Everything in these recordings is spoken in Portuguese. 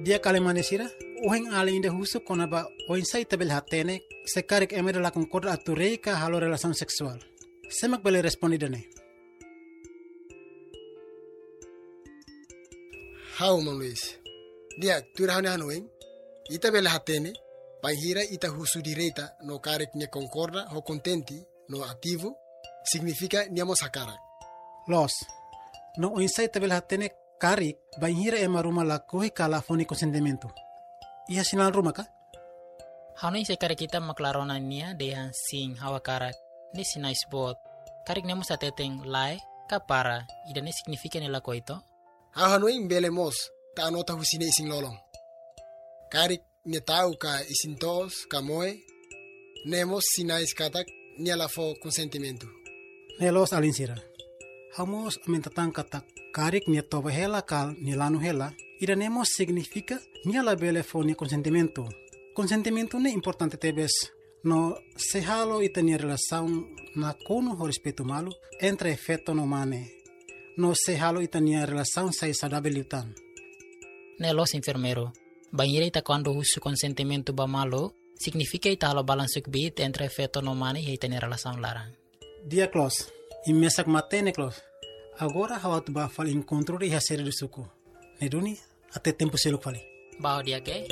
Dia kalimanesira, uheng ali inda husu konaba oinsai tabel hatene, sekarik emere la concorda atureika halo relação sexual. Semak bele respondidane. Hau Mang Luis. Dia turahane hanueng, ita bele hatene, panhira ita husu direita no karik ne concorda ho contenti no ativo, significa niamo sakarak. Los, no oinsai tabel hatene karik, banhira ema ruma la kohi kala foni consentimento. Iha sinal ruma ka? Hanoi sekare kita maklarona nia dehan sing hawa karak ni sinai spot. Karik nemo sateteng lai kapara ida ne significa nela koito. Hau hanueng bele mos ta anota husine ising lolong. Karik ne tau ka isintos kamoe nemos sinais katak ni ala fo consentimento. Nelos alinsira. Hamos mentatang katak karik ni toba hela kal ni lanu hela ida nemo significa ni ala bele foni consentimento. Consentimento ne importante tebes no se halo itania relação na kono ho respeito malu entre feto no mane. No se halo itania relação sai saudável. Nelos enfermero. Banhira ita quando husu consentimento ba malo significa ita halo balansuk bit entre feto no mane e itania relação larang. Dia close. Imesak matene close. Agora hawat ba fal encontro de hasere do suku. Neduni até tempo seluk fali. Bao dia ke?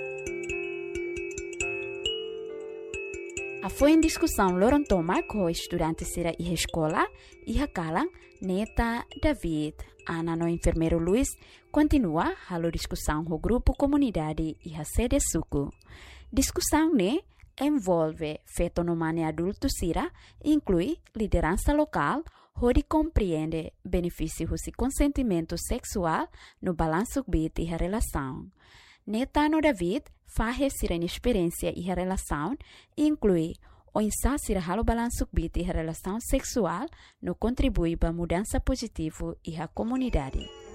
Foi em discussão Lorontoma com estudantes da escola e Hakalang, Neta, David, Ana no enfermeiro Luiz, continua a discussão com o grupo comunidade e a sede suku. Discussão ne envolve fetonomane adulto sira, inclui liderança local, onde compreende benefícios e consentimento sexual no balanço bit e a relação. Neta no David faz sira experiência e a relação, inclui o insasir halo balanço bit e a relação sexual no contribui para mudança positiva e a comunidade.